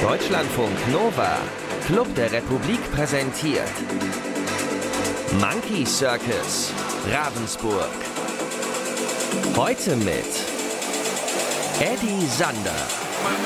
Deutschlandfunk Nova, Club der Republik präsentiert Monkey Circus, Ravensburg. Heute mit Eddie Sander.